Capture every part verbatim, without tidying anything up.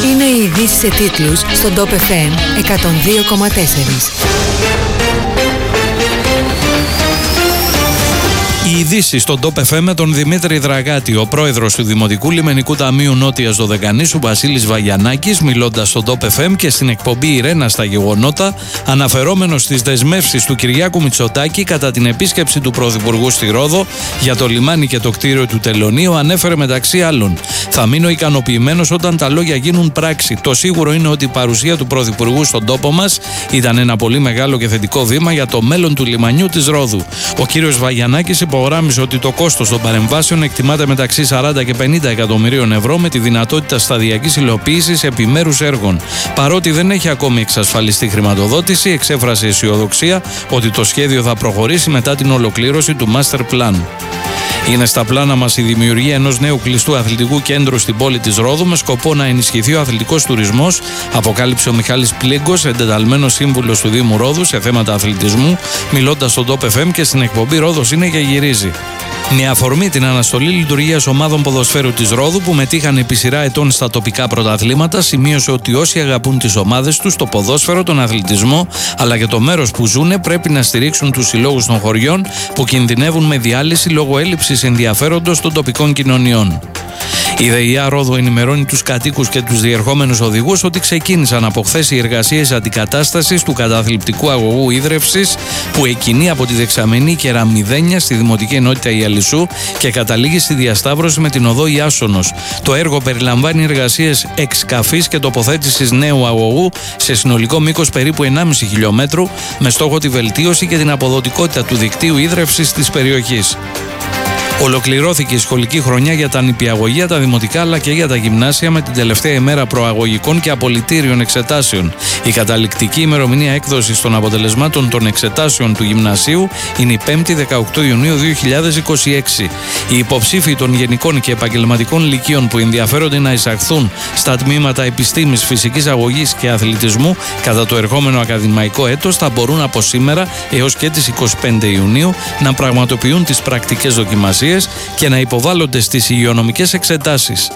Είναι οι ειδήσεις σε τίτλους στον Top εφ εμ εκατόν δύο κόμμα τέσσερα. Οι ειδήσεις στον Top εφ εμ με τον Δημήτρη Δραγάτη. Ο πρόεδρος του Δημοτικού Λιμενικού Ταμείου Νότιας Δωδεκανήσου, Βασίλης Βαγιανάκης, μιλώντας στον Top εφ εμ και στην εκπομπή Ιρένα στα γεγονότα, αναφερόμενος στις δεσμεύσεις του Κυριάκου Μητσοτάκη κατά την επίσκεψη του Πρωθυπουργού στη Ρόδο για το λιμάνι και το κτίριο του Τελωνείου, ανέφερε μεταξύ άλλων: «Θα μείνω ικανοποιημένος όταν τα λόγια γίνουν πράξη. Το σίγουρο είναι ότι η παρουσία του Πρωθυπουργού στον τόπο μας ήταν ένα πολύ μεγάλο και θετικό βήμα για το μέλλον του λιμανιού της Ρόδου». Ο κύριος Βαγιανάκης υπογράμμισε ότι το κόστος των παρεμβάσεων εκτιμάται μεταξύ σαράντα και πενήντα εκατομμυρίων ευρώ, με τη δυνατότητα σταδιακής υλοποίησης επιμέρους έργων. Παρότι δεν έχει ακόμη εξασφαλιστεί χρηματοδότηση, εξέφρασε αισιοδοξία ότι το σχέδιο θα προχωρήσει μετά την ολοκλήρωση του Master Plan. Είναι στα πλάνα μας η δημιουργία ενός νέου κλειστού αθλητικού κέντρου στην πόλη της Ρόδου με σκοπό να ενισχυθεί ο αθλητικός τουρισμός, αποκάλυψε ο Μιχάλης Πλίγκος, εντεταλμένος σύμβουλος του Δήμου Ρόδου σε θέματα αθλητισμού, μιλώντας στον Top εφ εμ και στην εκπομπή Ρόδος είναι και γυρίζει. Με αφορμή την αναστολή λειτουργίας ομάδων ποδοσφαίρου της Ρόδου που μετήχαν επί σειρά ετών στα τοπικά πρωταθλήματα, σημείωσε ότι όσοι αγαπούν τις ομάδες τους, το ποδόσφαιρο, τον αθλητισμό αλλά και το μέρος που ζουνε πρέπει να στηρίξουν τους συλλόγους των χωριών που κινδυνεύουν με διάλυση λόγω έλλειψης ενδιαφέροντος των τοπικών κοινωνιών. Η ΔΕΙΑ Ρόδου ενημερώνει τους κατοίκους και τους διερχόμενους οδηγούς ότι ξεκίνησαν από χθες οι εργασίες αντικατάστασης του καταθλιπτικού αγωγού ίδρευσης που εκκινεί από τη δεξαμενή Κεραμιδένια στη Δημοτική Ενότητα Ιαλισσού και καταλήγει στη διασταύρωση με την οδό Ιάσονος. Το έργο περιλαμβάνει εργασίες εξκαφής και τοποθέτησης νέου αγωγού σε συνολικό μήκος περίπου ενάμιση χιλιόμετρου, με στόχο τη βελτίωση και την αποδοτικότητα του δικτύου ίδρευσης της περιοχής. Ολοκληρώθηκε η σχολική χρονιά για τα νηπιαγωγεία, τα δημοτικά αλλά και για τα γυμνάσια με την τελευταία ημέρα προαγωγικών και απολυτήριων εξετάσεων. Η καταληκτική ημερομηνία έκδοσης των αποτελεσμάτων των εξετάσεων του γυμνασίου είναι η πέμπτη δεκαοκτώ Ιουνίου δύο χιλιάδες είκοσι έξι. Οι υποψήφοι των γενικών και επαγγελματικών λυκείων που ενδιαφέρονται να εισαχθούν στα τμήματα επιστήμης, φυσικής αγωγής και αθλητισμού κατά το ερχόμενο ακαδημαϊκό έτος θα μπορούν από σήμερα έως και τις εικοστή πέμπτη Ιουνίου να πραγματοποιούν τις πρακτικές δοκιμασίες και να υποβάλλονται στις υγειονομικές εξετάσεις.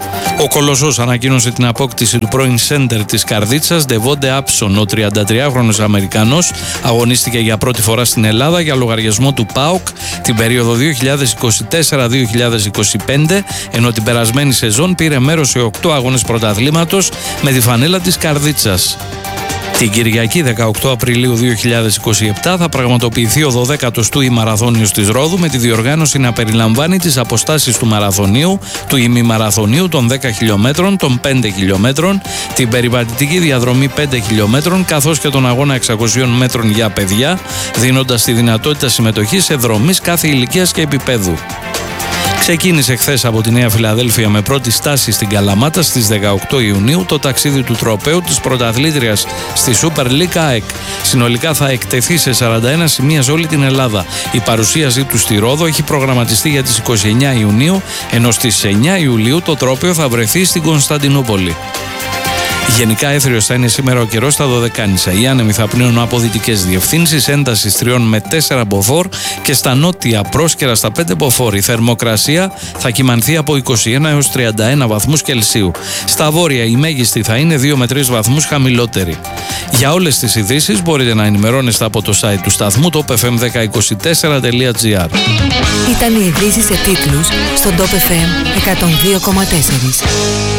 Ο Κολοσσός ανακοίνωσε την απόκτηση του πρώην σέντερ της Καρδίτσας, Ντεβόντε Άψον. Ο τριαντατριάχρονος Αμερικανός αγωνίστηκε για πρώτη φορά στην Ελλάδα για λογαριασμό του ΠΑΟΚ την περίοδο δύο χιλιάδες είκοσι τέσσερα δύο χιλιάδες είκοσι πέντε, ενώ την περασμένη σεζόν πήρε μέρος σε οκτώ αγώνες πρωταθλήματος με τη φανέλα της Καρδίτσας. Την Κυριακή δεκαοκτώ Απριλίου δύο χιλιάδες είκοσι επτά θα πραγματοποιηθεί ο δωδέκατος του ημαραθώνιος της Ρόδου, με τη διοργάνωση να περιλαμβάνει τις αποστάσεις του μαραθωνίου, του ημιμαραθωνίου των δέκα χιλιόμετρων, των πέντε χιλιόμετρων, την περιπατητική διαδρομή πέντε χιλιόμετρων καθώς και τον αγώνα εξακοσίων μέτρων για παιδιά, δίνοντας τη δυνατότητα συμμετοχής σε δρομείς κάθε ηλικίας και επίπεδου. Ξεκίνησε χθες από τη Νέα Φιλαδέλφια με πρώτη στάση στην Καλαμάτα στις δεκαοκτώ Ιουνίου το ταξίδι του τροπαίου της πρωταθλήτριας στη Super League ΑΕΚ. Συνολικά θα εκτεθεί σε σαράντα ένα σημεία σε όλη την Ελλάδα. Η παρουσίασή του στη Ρόδο έχει προγραμματιστεί για τις είκοσι εννέα Ιουνίου, ενώ στις εννέα Ιουλίου το τρόπαιο θα βρεθεί στην Κωνσταντινούπολη. Γενικά έθριος θα είναι σήμερα ο καιρός στα Δωδεκάνησα. Οι άνεμοι θα πνέουν από δυτικές διευθύνσεις, έντασης τριών με τέσσερα μποφόρ και στα νότια πρόσκαιρα στα πέντε μποφόρ. Η θερμοκρασία θα κυμανθεί από είκοσι ένα έως τριάντα ένα βαθμούς Κελσίου. Στα βόρεια η μέγιστη θα είναι δύο με τρεις βαθμούς χαμηλότερη. Για όλες τις ειδήσεις μπορείτε να ενημερώνεστε από το site του σταθμού top f m ένα μηδέν δύο τέσσερα τελεία gr. Ήταν οι ειδήσεις σε τίτλους στον Top εφ εμ εκατόν δύο κόμμα τέσσερα.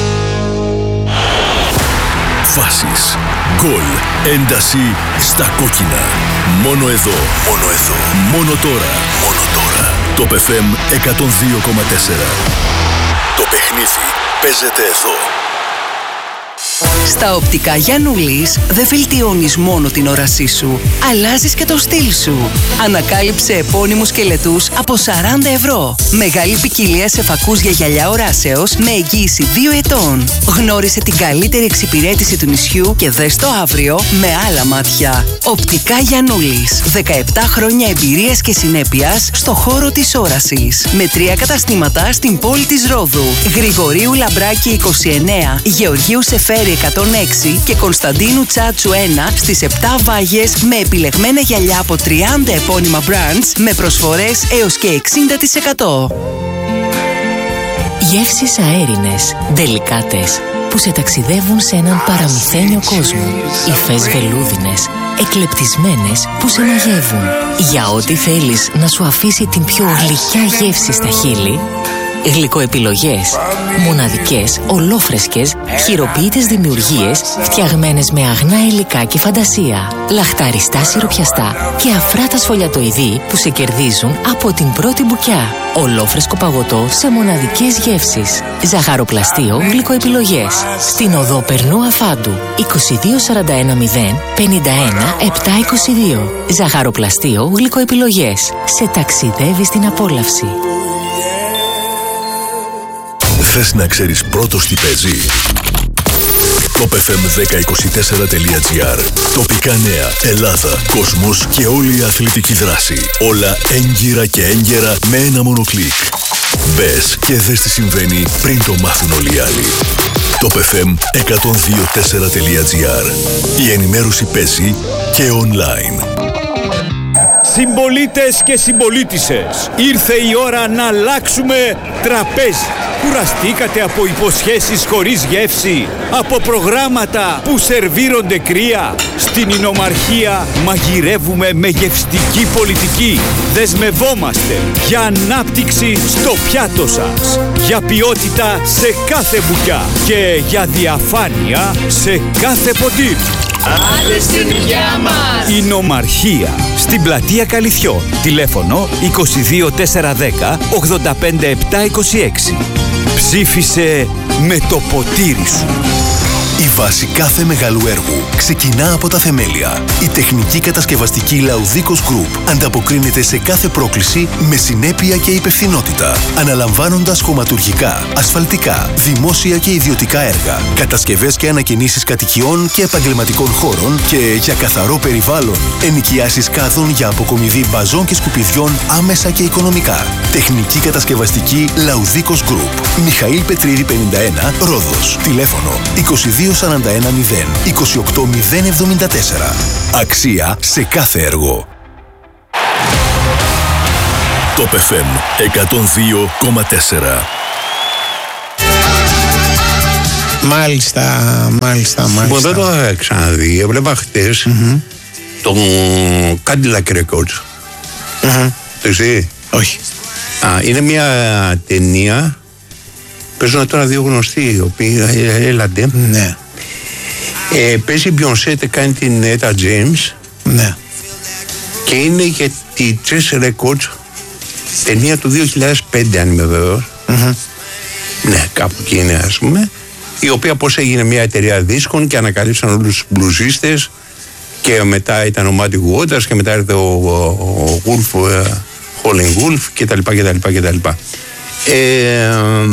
Φάσεις, γκολ, ένταση στα κόκκινα. Μόνο εδώ, μόνο εδώ, μόνο τώρα, μόνο τώρα. Top εφ εμ εκατόν δύο κόμμα τέσσερα. Το παιχνίδι παίζεται εδώ. Στα οπτικά Γιαννούλης δεν βελτιώνεις μόνο την όρασή σου, αλλάζεις και το στυλ σου. Ανακάλυψε επώνυμους σκελετούς από σαράντα ευρώ. Μεγάλη ποικιλία σε φακούς για γυαλιά οράσεως με εγγύηση δύο ετών. Γνώρισε την καλύτερη εξυπηρέτηση του νησιού και δες το αύριο με άλλα μάτια. Οπτικά Γιαννούλης. δεκαεπτά χρόνια εμπειρίας και συνέπειας στο χώρο της όρασης. Με τρία καταστήματα στην πόλη της Ρόδου. Γρηγορίου Λαμπράκη είκοσι εννέα, Γεωργίου Σεφέρη εκατόν έξι και Κωνσταντίνου Τσάτσου ένα στις επτά Βάγες με επιλεγμένα γυαλιά από τριάντα επώνυμα brands με προσφορές έως και εξήντα τοις εκατό. Γεύσεις αέρινες, ντελικάτες, που σε ταξιδεύουν σε έναν παραμυθένιο κόσμο. Υφές βελούδινες, εκλεπτισμένες που σε μαγεύουν. Για ό,τι θέλεις να σου αφήσει την πιο γλυκιά γεύση στα χείλη, γλυκοεπιλογές. Μοναδικές, ολόφρεσκες, χειροποίητες δημιουργίες φτιαγμένες με αγνά υλικά και φαντασία. Λαχταριστά σιροπιαστά και αφράτα σφολιατοειδή που σε κερδίζουν από την πρώτη μπουκιά. Ολόφρεσκο παγωτό σε μοναδικές γεύσεις. Ζαχαροπλαστείο γλυκοεπιλογές. Στην οδό Περνού Αφάντου είκοσι δύο σαράντα ένα μηδέν πενήντα ένα επτακόσια είκοσι δύο. Ζαχαροπλαστείο γλυκοεπιλογές. Σε ταξιδεύει στην απόλαυση. Θες να ξέρεις πρώτος τι παίζει? TopFM δέκα είκοσι τέσσερα τελεία τζι άρ. Τοπικά νέα, Ελλάδα, κόσμος και όλη η αθλητική δράση. Όλα έγκυρα και έγκαιρα με ένα μόνο κλικ. Μπες και δες τι συμβαίνει πριν το μάθουν όλοι οι άλλοι. TopFM εκατόν δύο κόμμα τέσσερα τελεία τζι άρ. Η ενημέρωση παίζει και online. Συμπολίτες και συμπολίτισσες, ήρθε η ώρα να αλλάξουμε τραπέζι. Κουραστήκατε από υποσχέσεις χωρίς γεύση, από προγράμματα που σερβίρονται κρύα? Στην Ινομαρχία μαγειρεύουμε με γευστική πολιτική. Δεσμευόμαστε για ανάπτυξη στο πιάτο σας, για ποιότητα σε κάθε μπουκιά και για διαφάνεια σε κάθε ποτήρι. Άντε στην υγειά μας! Ινομαρχία, στην πλατεία Καλυθιών. Τηλέφωνο είκοσι δύο τετρακόσια δέκα ογδόντα πέντε επτακόσια είκοσι έξι. Ψήφισε με το ποτήρι σου. Η βάση κάθε μεγάλου έργου ξεκινά από τα θεμέλια. Η τεχνική κατασκευαστική Laudicos Group ανταποκρίνεται σε κάθε πρόκληση με συνέπεια και υπευθυνότητα, αναλαμβάνοντας χωματουργικά, ασφαλτικά, δημόσια και ιδιωτικά έργα, κατασκευές και ανακαινήσεις κατοικιών και επαγγελματικών χώρων και για καθαρό περιβάλλον, ενοικιάσεις κάδων για αποκομιδή μπαζών και σκουπιδιών άμεσα και οικονομικά. Τεχνική κατασκευαστική Laudicos Group. Μιχαήλ Πετρίδη πενήντα ένα, Ρόδος. Τηλέφωνο είκοσι δύο σαράντα ένα μηδέν είκοσι οκτώ μηδέν εβδομήντα τέσσερα. Αξία σε κάθε έργο. TopFM εκατόν δύο κόμμα τέσσερα. Μάλιστα, μάλιστα, μάλιστα. Λοιπόν, δεν το είχα ξαναδεί. Έβλεπα χτες mm-hmm. τον Cadillac Records. Mm-hmm. Το έχεις δει? Όχι. Α, είναι μια ταινία. Παίζουν τώρα δύο γνωστοί, οι οποίοι έλαντε. Ναι. Ε, παίζει η Beyoncé, κάνει την Etta James. Ναι. Και είναι για τη Chess Records, ταινία του δύο χιλιάδες πέντε, αν είμαι βέβαιος. Mm-hmm. Ναι, κάπου εκεί είναι, ας πούμε. Η οποία πώς έγινε μια εταιρεία δίσκων και ανακαλύψαν όλους τους μπλουζίστες. Και μετά ήταν ο Μάτι Waters και μετά ήρθε ο, ο, ο Wolf, ο Howlin' Wolf κτλ. κτλ, κτλ. Ε,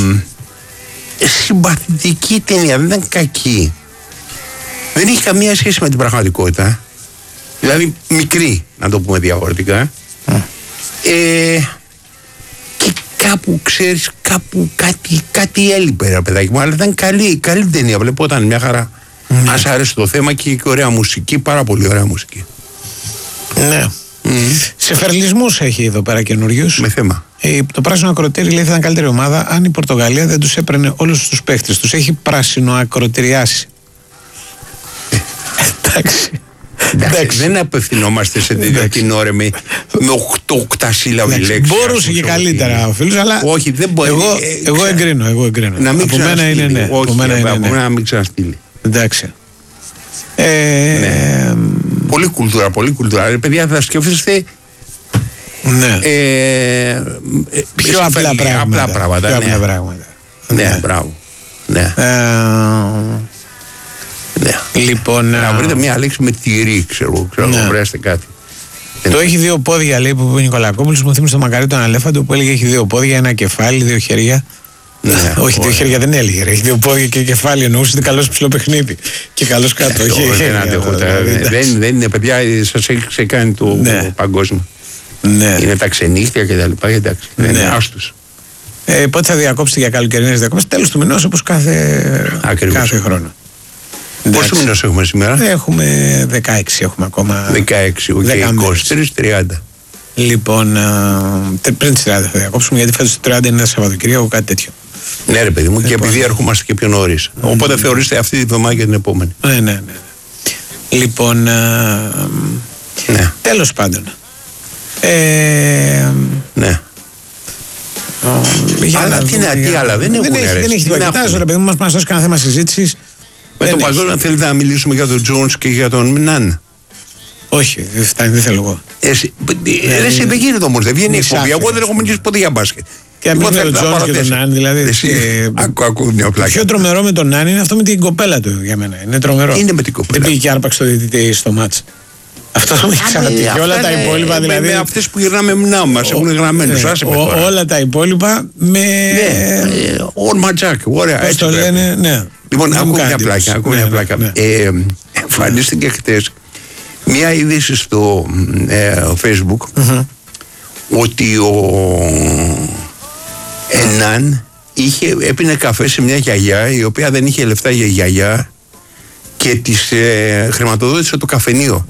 συμπαθητική ταινία, δεν ήταν κακή. Δεν έχει καμία σχέση με την πραγματικότητα. Δηλαδή μικρή, να το πούμε διαφορετικά. Mm. Ε, και κάπου, ξέρεις, κάπου κάτι, κάτι έλειπε, ρε παιδάκι μου. Αλλά ήταν καλή, καλή ταινία, βλεπόταν μια χαρά. Mm. Αν σ' άρεσε το θέμα και ωραία μουσική, πάρα πολύ ωραία μουσική. Ναι. Mm. Σε φερλισμούς έχει εδώ πέρα καινούριους. Με θέμα. Ε, το πράσινο ακροτήρι λέει θα ήταν καλύτερη ομάδα αν η Πορτογαλία δεν τους έπαιρνε όλους τους παίχτες. Τους έχει πράσινο ακροτηριάσει. Ε, εντάξει. Εντάξει, δεν απευθυνόμαστε σε την ώρα με, με οκτώ οκτασύλλαβη λέξη. Μπορούσε και καλύτερα ο φίλος, αλλά όχι, δεν μπορεί. Εγώ, ε, εγώ εγκρίνω, εγώ εγκρίνω. Να μην από μένα είναι ναι. Όχι, από μένα είναι, ναι. να μην ξαναστείλει. Εντάξει. Ε, ναι. ε, πολύ κουλτούρα, πολύ κουλτούρα. Ρε παιδιά, θα σκέφτεστε ναι. ε, πιο απλά πράγματα. Απλά πράγματα. Πιο ναι. απλά πράγματα. Ναι, ναι. μπράβο. Ναι. Ε, ναι. Λοιπόν, να βρείτε μια λέξη με τυρί, ξέρω, ξέρω ναι. βρέστε κάτι. Το έχει δύο πόδια, λέει, που είπε ο Νικολακόπουλος. Μου θύμισε το μακαρί τον Αλέφαντο που έλεγε έχει δύο πόδια, ένα κεφάλι, δύο χέρια. Ναι, όχι, δύο χέρια δεν έλεγε. Έχει δύο πόδια και κεφάλι. Εννοούσε ότι καλό ψηλό παιχνίδι. Και καλό κάτω. Δεν είναι, παιδιά, σας έχει ξεκάνει το παγκόσμιο. Είναι τα ξενύχτια και τα λοιπά. Εντάξει, δεν είναι άστος. Ε, πότε θα διακόψετε για καλοκαιρινές διακοπές? Τέλος του μηνός, όπως κάθε, κάθε χρόνο. Πόσο μήνες έχουμε σήμερα? Έχουμε δεκαέξι έχουμε ακόμα. δεκαέξι, okay, είκοσι τρία τριάντα. Λοιπόν, πριν τις τριάντα θα διακόψουμε, γιατί φέτος το τριάντα είναι ένα Σαββατοκύριακο, κάτι τέτοιο. Ναι, ρε παιδί μου, και Λοιπόν. επειδή ερχόμαστε και πιο νωρίς. Mm. Οπότε θεωρήστε αυτή τη βδομάδα και την επόμενη. Ναι, ναι, ναι. Λοιπόν, α, Ναι. τέλος πάντων. Ε, Ναι. για Αλλά να τι δούμε, να- τι για- άλλα, δεν έχουν, έχει, ρε, δεν έχει τι τίποτα. να Κοιτάζω, έχουν. ρε παιδί μου, μας μας δώσει κανένα θέμα συζήτησης. Με Δεν τον έχει. Παζόνα θέλετε να μιλήσουμε για τον Τζόνς και για τον Μνάν. Όχι, δεν φτάνει, δεν θέλω εγώ. Εσύ, ρε, εσύ δεν γίνεται όμως, δεν βγαίνει η Μισά εκπομπή. Εγώ φέρες. δεν έχω μιλήσει ποτέ για μπάσκετ. Και να Εγώ μιλήσουμε θέλω για τον να Τζόνς και πάρω τον θέση. Ναν, δηλαδή, Εσύ, ε, Άκου, άκου μια Το πλάκα. πιο τρομερό με τον Ναν είναι αυτό με την κοπέλα του για μένα. Είναι τρομερό. Είναι με την κοπέλα. Δεν πήγε και άρπαξε το διαιτητή στο μάτς. Αυτό μου έχει ξανατύχει. Αυτά Όλα τα είναι- υπόλοιπα με- δηλαδή. Με αυτές που γυρνάμε μνά μας έχουν γραμμένους. Ναι, Άσε με ο- τώρα. όλα τα υπόλοιπα με. Ναι, ε, all ματζάκ. Ωραία, Πώς έτσι το πρέπει. λένε, ναι. Λοιπόν, Δεν μου ακούω κάνει μια εντύπωση. πλάκα. Ακούω Ναι, μια ναι, πλάκα. ναι. Ε, εμφανίστηκε χτες μια είδηση στο ε, Facebook ότι ο Ενάν είχε, έπινε καφέ σε μια γιαγιά η οποία δεν είχε λεφτά για γιαγιά και της ε, χρηματοδότησε το καφενείο.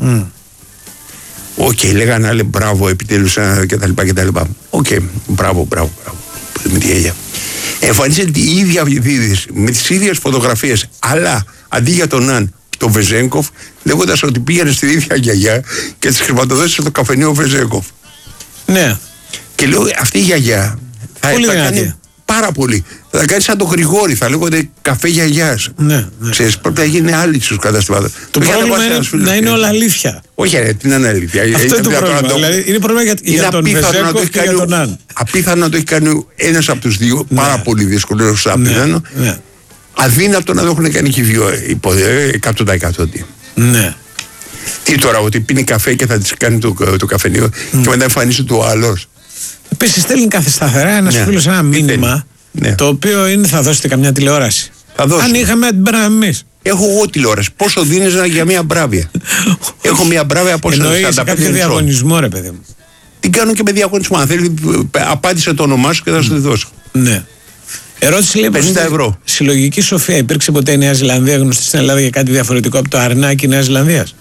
Οκ, λέγανε άλλοι μπράβο, επιτέλους ε, κτλ. κτλ. Οκ, μπράβο, μπράβο, μπράβο. Με τη γιαγιά. Εμφανίζεται η ίδια είδηση με τις ίδιες φωτογραφίες, αλλά αντί για τον Ναν, τον Βεζέγκοφ, λέγοντας ότι πήγαινε στη ίδια γιαγιά και της χρηματοδότησε το καφενείο Βεζέγκοφ. Ναι. Και λέω, αυτή η γιαγιά θα, Πολύ θα δυνατή. κάνει πάρα πολύ. Θα τα κάνει σαν τον Γρηγόρη, θα λέγονται καφέ γιαγιάς. Ναι, ναι. Ξέρεις, πρέπει να γίνει άλλη στους καταστημάτων. Το Πήγα να πρόβλημα πάω σε είναι ένας φίλος να είναι και- όλα αλήθεια. Όχι, ρε, την είναι αλήθεια. Αυτό είναι το δυνατόν πρόβλημα. να το- Δηλαδή, είναι πρόβλημα για, είναι για τον απίθανο να το Βεζέγκοφ έχει και για κάνει, τον Ναν. απίθανο να το έχει κάνει ένας από τους δύο, πάρα πολύ δύσκολο στο απίθανο. Ναι. Αδύνατο να το έχουν κάνει και οι δύο, υπό ε, εκατό τοις εκατό. Ναι. Τι τώρα, ότι πίνει καφέ και θα της κάνει το, το καφενείο και μετά εμφανίζεται ο άλλος. Επίσης στέλνει κάθε σταθερά ένας Ναι. φίλος ένα Τι μήνυμα θέλει. Ναι. το οποίο είναι θα δώσετε καμιά τηλεόραση. Θα δώσω. Αν είχαμε την πέραμε εμείς. Έχω εγώ τηλεόραση. Πόσο δίνεις για μια μπράβια. Έχω μια μπράβια από Εννοεί σε σαράντα πέντε κάποιο μισό. διαγωνισμό, ρε παιδί μου. Την κάνω και με διαγωνισμό. Αν θέλει, απάντησε το όνομά σου και θα σου τη δώσω. Ναι. Ερώτηση λέει πενήντα προς- ευρώ. Συλλογική σοφία. Υπήρξε ποτέ η Νέα Ζηλανδία γνωστή στην Ελλάδα για κάτι διαφορετικό από το αρνάκι Νέα Ζηλανδίας?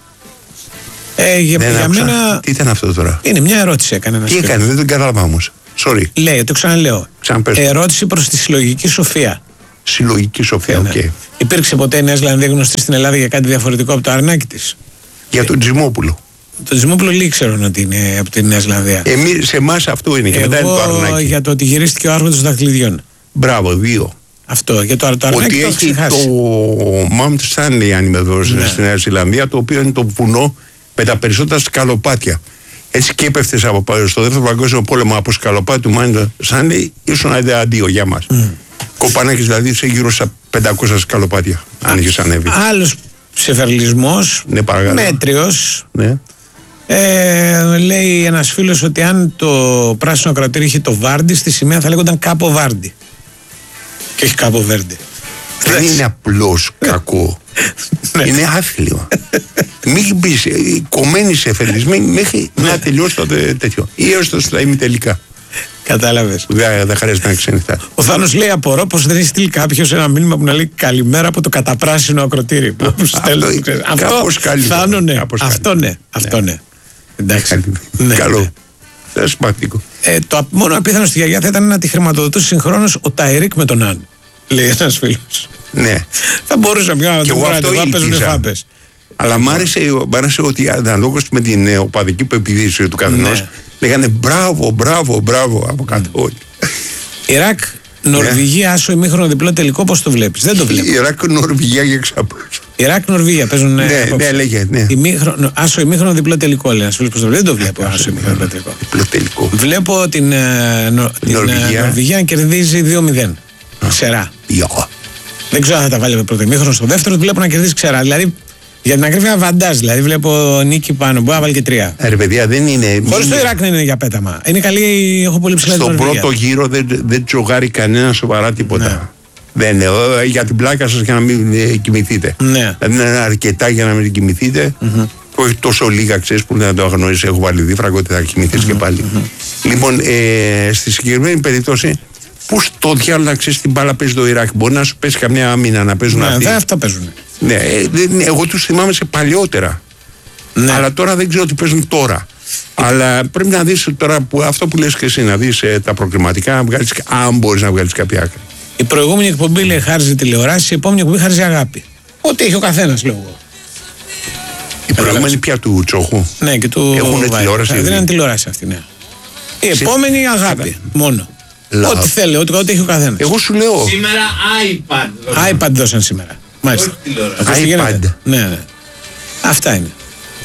Ε, για, Δεν για άκουσα. μένα Τι ήταν αυτό τώρα. είναι μια ερώτηση έκανε ένας Τι φίλος. έκανε, δεν τον κατάλαβα όμως. Sorry. Λέει, το ξαναλέω. Ξαναπες. Ερώτηση προς τη συλλογική σοφία. Συλλογική σοφία, οκ. Ναι. Υπήρξε ποτέ η Νέα Ζηλανδία γνωστή στην Ελλάδα για κάτι διαφορετικό από το αρνάκι της? Για τον Τζιμόπουλο. Το Τζιμόπουλο λίγοι ξέρουν ότι είναι από τη Νέα Ζηλανδία. Εμείς, σε εμάς αυτό είναι. Και μετά είναι το Εγώ αρνάκι. για το ότι γυρίστηκε ο άρχοντας των δαχτυλιδιών. Μπράβο, δύο. Αυτό. Για το, το αρνάκι Ότι το έχω έχει ξεχάσει. το Mount Stanley, αν είμαι εδώ, Ναι. στη Νέα Ζηλανδία, το οποίο είναι το βουνό με τα περισσότερα σκαλοπάτια. Έτσι και έπεφτες από πάνω στο δεύτερο παγκόσμιο πόλεμο από σκαλοπάτι του Mount Stanley, ήσουν αντίο για μας. Mm. Κοπανάκης δηλαδή σε γύρω στα πεντακόσια σκαλοπάτια, αν είχες ανέβει. Άλλος ψεφερλισμός, Ναι, παρακαλώ. μέτριος. Ναι. Ε, λέει ένας φίλος ότι αν το πράσινο κρατήρι είχε το Βάρντι, στη σημαία θα λέγονταν Κάπο Βάρντι. Και όχι Κάπο Βέρντι. Δεν είναι απλώς κακό. Είναι άθλιο. Μην πεις, ε, κομμένη σε εφεδρισμένη μέχρι να τελειώσει το τε- τέτοιο. Ή έως το στα ημιτελικά. Κατάλαβες. Δεν δεν χρειάζεται να ξενυχτά. Ο Θάνος λέει: απορώ πως δεν έχει στείλει κάποιος ένα μήνυμα που να λέει καλημέρα από το καταπράσινο ακροτήρι. Που στέλνουν, αυτό ξέρεις. κάπως καλύτερο. Θάνο, ναι. Κάπως Αυτό καλύτερο. ναι. Αυτό ναι. Εντάξει. Ναι, Καλό. ναι. Δεν συμπαθητικό. Ε, το απ- μόνο απίθανο στη γιαγιά θα ήταν να τη χρηματοδοτούσε συγχρόνως ο Ταϊρίκ με τον Άν. Λέει ένας φίλος. Ναι. Θα μπορούσα πια να Και το εγώ πω αυτό να παίζουν ήλπιζα. φάπες. Αλλά μ' άρεσε, μ' άρεσε ότι αναλόγως με την ε, οπαδική πεποίθηση του καθενός Ναι. λέγανε μπράβο, μπράβο, μπράβο από κάτω όλοι. Ιράκ, Νορβηγία, άσο ημίχρονο διπλό τελικό, πώς το βλέπεις? Δεν το βλέπω. Ιράκ, Νορβηγία και ξαπούς. Ιράκ, Νορβηγία παίζουν. Ναι, απόψε. ναι, λέγε, ναι. Ημίχρονο- άσο ημίχρονο διπλό τελικό, λέει ένας φίλος, πώς το βλέπει. Δεν το βλέπω άσο ημίχρονο διπλό τελικό. Διπλό τελικό. Βλέπω την, ε, νο, την ε, Νορβηγία. Νορβηγία να κερδίζει δύο μηδέν. Ξερά. Γεια. Δεν ξέρω αν θα τα βάλει με πρώτο ημίχρονο. Στο δεύτερο βλέπω να κερδίσει ξερά. Δηλαδή για την ακρίβεια βαντάζ. Δηλαδή βλέπω νίκη πάνω. Μπορεί να βάλει και τρία. Ε, Ρε παιδιά, δεν είναι. Χωρί μην- το Ιράκ να είναι για πέταμα. Είναι καλή, έχω πολύ ψηλά την Στον Νορβηγία. πρώτο γύρο δεν, δεν τζογάρει κανένα σοβαρά τίποτα. Ναι. Δεν είναι. ε, Για την πλάκα σας για να μην ε, κοιμηθείτε. Ναι. Δηλαδή είναι αρκετά για να μην κοιμηθείτε. Mm-hmm. Όχι τόσο λίγα, ξέρεις, που να το αγνωρίσει. Έχω βάλει δίφραγκο ότι θα κοιμηθείς Mm-hmm. και πάλι. Mm-hmm. Λοιπόν, ε, στη συγκεκριμένη περίπτωση, πού στο διάλογο να ξέρεις την μπάλα παίζει το Ιράκ? Μπορεί να σου πέσει καμιά άμυνα να παίζουν Ναι, αυτοί. δεν αυτά παίζουν. Ναι, ε, δεν- εγώ τους θυμάμαι σε παλιότερα. Ναι. Αλλά τώρα δεν ξέρω τι παίζουν τώρα. Αλλά πρέπει να δεις τώρα που, αυτό που λες και εσύ, να δεις ε, τα προκριματικά, να βγάλεις, αν μπορείς να βγάλεις κάποια άκρη. Η προηγούμενη εκπομπή λέει χάριζε τηλεοράση, η επόμενη εκπομπή χάριζε αγάπη. Ό,τι έχει ο καθένας, λέω εγώ. Η προηγούμενη πια του Τσόχου. Ναι, και του έχουν τηλεόραση. Δεν είναι τηλεόραση αυτή, ναι. Η επόμενη αγάπη. Μόνο. Λα... Ό,τι θέλει, ό,τι, ό,τι έχει ο καθένας. Εγώ σου λέω. Σήμερα iPad. iPad δώσαν σήμερα. Μάλιστα. iPad. Ναι, ναι. Αυτά είναι.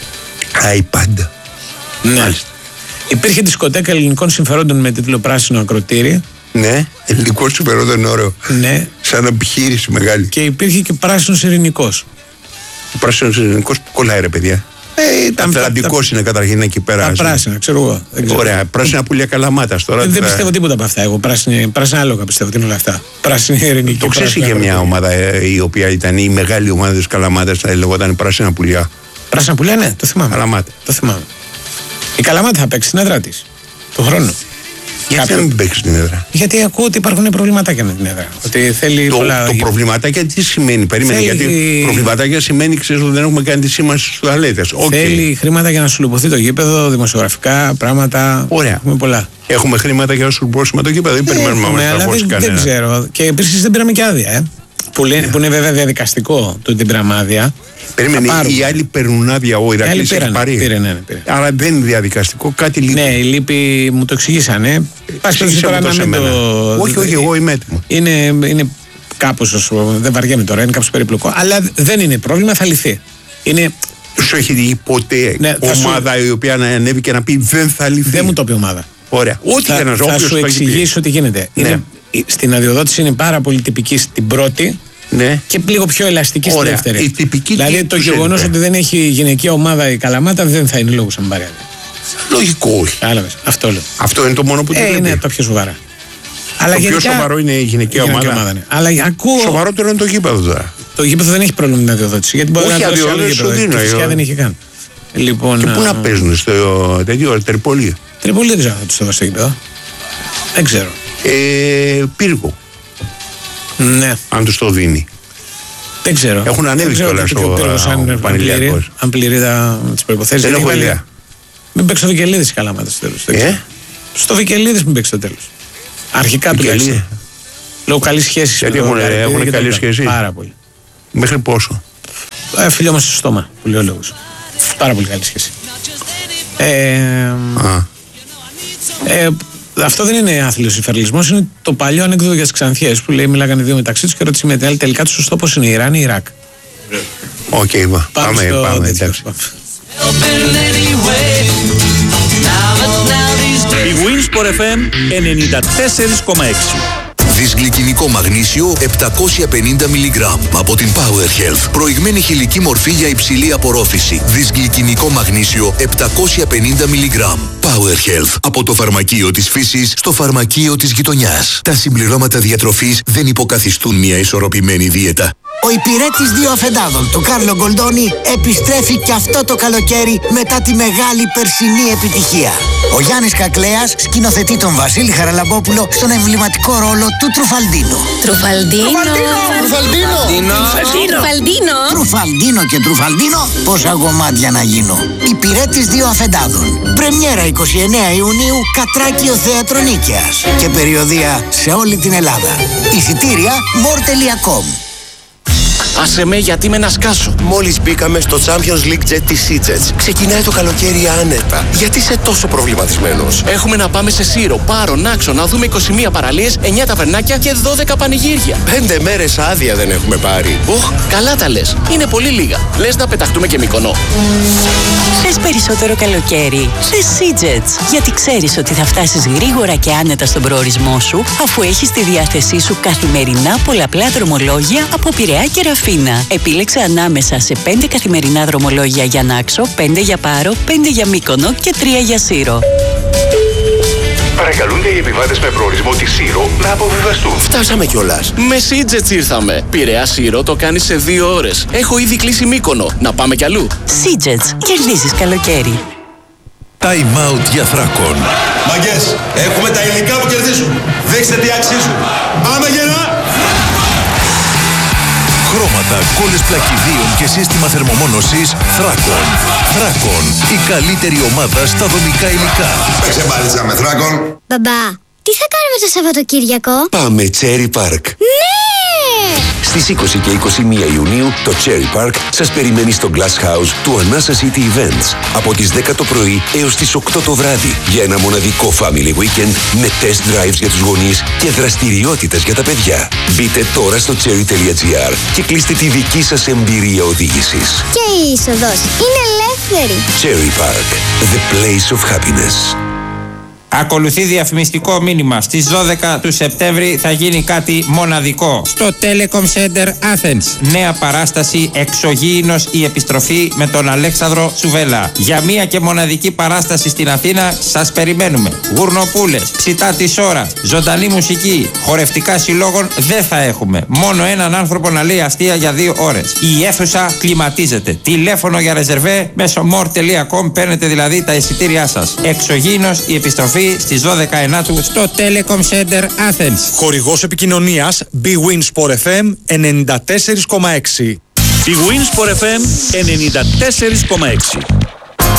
iPad. Ναι. Μάλιστα. Υπήρχε δισκοτέκα ελληνικών συμφερόντων με τίτλο Πράσινο Ακροτήρι. Ναι, ελληνικό συμφερόντων όρο. Ναι. Σαν επιχείρηση μεγάλη. Και υπήρχε και Πράσινος Ειρηνικός. Ο Πράσινος Ειρηνικός που κολλάει, ρε παιδιά. Ε, ήταν Αθλαντικός τα... είναι καταρχήν εκεί πέρα. Τα πράσινα, ξέρω εγώ. Ωραία, πράσινα πουλιά Καλαμάτας τώρα. Δεν θα... πιστεύω τίποτα από αυτά. Εγώ πράσινη, πράσινα άλογα πιστεύω. Τι είναι όλα αυτά. Πράσινη Ειρηνική. Το ξέρεις, είχε μια ομάδα ε, η οποία ήταν η μεγάλη ομάδα της Καλαμάτας, θα λεγόταν Πράσινα Πουλιά. Πράσινα Πουλιά, ναι, το θυμάμαι. Καλαμάτα. Το θυμάμαι. Η Καλαμάτα θα παίξει στην έδρα της. Του χρόνου. Γιατί Κάποιο... να μην παίξει στην έδρα. Γιατί ακούω ότι υπάρχουν προβληματάκια με την έδρα. Ότι θέλει το, πολλά... το προβληματάκια τι σημαίνει, περίμενε. Θέλει... Γιατί προβληματάκια σημαίνει, ξέρεις, ότι δεν έχουμε κάνει τη σήμανση στους τουαλέτες. Okay. Θέλει χρήματα για να σου λουποθεί το γήπεδο, δημοσιογραφικά πράγματα. Ωραία. Έχουμε πολλά. Έχουμε χρήματα για να σου λουπώσουμε το γήπεδο. Δεν περιμένουμε να μας τραβώσει κανένα. Δεν ξέρω. Και επίσης δεν πήραμε και άδεια. Ε. Που, λένε, yeah. που είναι βέβαια διαδικαστικό το την πήραμε άδεια. Περίμενε, οι άλλοι παίρνουν άδεια, ο Ηρακλής έχει πάρει. Πήρε, ναι, πήρε. Άρα δεν είναι διαδικαστικό, κάτι λείπει. Ναι, η λύπη μου το εξηγήσανε. Πας τώρα να μην το... Όχι, όχι, εγώ είμαι έτοιμο. Είναι, είναι κάπως, δεν βαριέμαι τώρα, είναι κάπως περιπλοκό. Αλλά δεν είναι πρόβλημα, θα λυθεί. Είναι... Σου έχει δει ποτέ ναι, ομάδα σου... η οποία να ανέβει και να πει δεν θα λυθεί? Δεν μου το πει ομάδα. Ωραία. Ό,τι θα, θα, θα σου εξηγήσω τι γίνεται. Ναι. Είναι, στην αδειοδότηση είναι πάρα πολύ τυπική στην πρώτη. Ναι. Και λίγο πιο ελαστική στη δεύτερη. Η τυπική δηλαδή το γεγονός ότι δεν έχει γυναικεία ομάδα η Καλαμάτα δεν θα είναι λόγος αν πάρει άδεια. Λογικό, όχι. Κατάλαβες. Αυτό λέω. Αυτό είναι το μόνο που ε, δεν είναι το πιο σοβαρά. Το Αλλά πιο γενικά, σοβαρό είναι η γυναικεία ομάδα. ομάδα ναι. Αλλά ακούω... Σοβαρότερο είναι το γήπεδο τώρα. Το γήπεδο δεν έχει πρόβλημα με την αδειοδότηση. Γιατί μπορεί όχι, να δώσει άλλο γήπεδο. Και φυσικά δεν είχε καν. Λοιπόν, και πού να παίζουν, στο τέτοιο Τρίπολη? Τρίπολη δεν ξέρω αν θα του δώσει το γήπεδο. Δεν ξέρω. Πύργο. Ναι. Αν του το δίνει. Δεν ξέρω. Έχουν ανέβει κιόλας ο Πανηλιακός. Αν πληρεί τις προϋποθέσεις. Δεν έχω ιδέα. Μην παίξει το Βικελίδης η Καλαμάτα στο τέλος. Ε? Στο Βικελίδης μην παίξει το τέλος. Αρχικά τουλάχιστον. Λόγω καλής σχέσης. Γιατί έχουν καλή σχέση? Πάρα πολύ. Μέχρι πόσο? Ε, φιλιό μας στο στόμα που λέει ο λόγος. Πάρα πολύ καλή σχέση. Ε, ε, αυτό δεν είναι άθλιος υφερλισμός, είναι το παλιό ανέκδοτο για τις Ξανθιές που λέει μιλάγανε δύο μεταξύ τους και ρώτησε με την άλλη τελικά του σωστό πώς είναι η Ιράν ή Ιράκ. Οκ, okay, πάμε, πάμε, πάμε, εντάξει. Η Winsport εφ εμ ενενήντα τέσσερα κόμμα έξι. Δυσγλυκινικό μαγνήσιο επτακόσια πενήντα μιλιγκράμμ από την Power Health. Προηγμένη χηλική μορφή για υψηλή απορρόφηση. Δυσγλυκινικό μαγνήσιο επτακόσια πενήντα μιλιγκράμμ. Power Health. Από το φαρμακείο της φύσης στο φαρμακείο της γειτονιάς. Τα συμπληρώματα διατροφής δεν υποκαθιστούν μια ισορροπημένη δίαιτα. Ο υπηρέτης δύο αφεντάδων του Κάρλο Γκολντόνι επιστρέφει και αυτό το καλοκαίρι μετά τη μεγάλη περσινή επιτυχία. Ο Γιάννης Κακλέας σκηνοθετεί τον Βασίλη Χαραλαμπόπουλο στον εμβληματικό ρόλο του Τρουφαλντίνο. Τρουφαλντίνο! Τρουφαλντίνο! Τρουφαλντίνο! Τρουφαλντίνο και Τρουφαλντίνο, πόσα γομάτια να γίνω. Υπηρέτης δύο αφεντάδων. Πρεμιέρα εικοστή ενάτη Ιουνίου, Κατράκιο Θέατρο Νίκαιας. Και περιοδεία σε όλη την Ελλάδα. Εισιτήρια μορ τελεία κομ. Άσε με γιατί με να σκάσω. Μόλις μπήκαμε στο Champions League Jet της Seajets. Ξεκινάει το καλοκαίρι άνετα. Γιατί είσαι τόσο προβληματισμένος? Έχουμε να πάμε σε Σύρο, Πάρο, Νάξο, να δούμε είκοσι μία παραλίες, εννιά ταβερνάκια και δώδεκα πανηγύρια. Πέντε μέρες άδεια δεν έχουμε πάρει. Οχ, καλά τα λες. Είναι πολύ λίγα. Λες να πεταχτούμε και Μυκονό. Θες περισσότερο καλοκαίρι? Σε Seajets. Γιατί ξέρεις ότι θα φτάσεις γρήγορα και άνετα στον προορισμό σου, αφού έχεις στη διάθεσή σου καθημερινά πολλαπλά δρομολόγια από Πειραιά και Ραφίνα. Επίλεξε ανάμεσα σε πέντε καθημερινά δρομολόγια για Νάξο, πέντε για Πάρο, πέντε για Μύκονο και τρία για Σύρο. Παρακαλούνται οι επιβάτες με προορισμό τη Σύρο να αποβιβαστούν. Φτάσαμε κιόλας. Με Seajets ήρθαμε. Πειραιά Σύρο το κάνεις σε δύο ώρες. Έχω ήδη κλείσει Μύκονο. Να πάμε κι αλλού. Seajets. Κερδίζεις καλοκαίρι. Time out για Θράκον. Μαγκές, έχουμε τα υλικά που κερδίζουν. Δείξτε τι αξίζουν. Πάμε γερά! Χρώματα, κόλλες πλακιδίων και σύστημα θερμομόνωσης Θράκον. Θράκον, η καλύτερη ομάδα στα δομικά υλικά. Παίξε μπάλιτσα με Θράκον. Μπαμπά, Τι θα κάνουμε το Σαββατοκύριακο? Πάμε Cherry Park. Ναι! Στις είκοσι και είκοσι μία Ιουνίου το Cherry Park σας περιμένει στο Glass House του Anasa City Events από τις δέκα το πρωί έως τις οκτώ το βράδυ για ένα μοναδικό family weekend με test drives για τους γονείς και δραστηριότητες για τα παιδιά. Μπείτε τώρα στο cherry τελεία gr και κλείστε τη δική σας εμπειρία οδήγησης. Και η είσοδος είναι ελεύθερη. Cherry Park, the place of happiness. Ακολουθεί διαφημιστικό μήνυμα. Στις δώδεκα του Σεπτέμβρη θα γίνει κάτι μοναδικό στο Telecom Center Athens. Νέα παράσταση Εξωγήινος η επιστροφή με τον Αλέξανδρο Σουβέλα. Για μία και μοναδική παράσταση στην Αθήνα σας περιμένουμε. Γουρνοπούλες, ψητά της ώρας, ζωντανή μουσική, χορευτικά συλλόγων δεν θα έχουμε. Μόνο έναν άνθρωπο να λέει αστεία για δύο ώρες. Η αίθουσα κλιματίζεται. Τηλέφωνο για ρεζερβέ μέσω more τελεία com παίρνετε δηλαδή τα εισιτήριά σας. Εξωγήινος η επιστροφή στις δώδεκα ενάτου στο Telecom Center Athens. Χορηγός επικοινωνίας Big Win Sport εφ εμ ενενήντα τέσσερα κόμμα έξι. Big Win Sport εφ εμ ενενήντα τέσσερα κόμμα έξι.